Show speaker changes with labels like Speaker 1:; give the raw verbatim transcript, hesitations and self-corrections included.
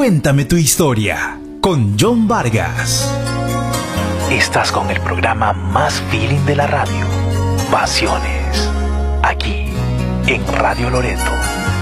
Speaker 1: Cuéntame tu historia con John Vargas. Estás con el programa más feeling de la radio. Pasiones. Aquí en Radio Loreto.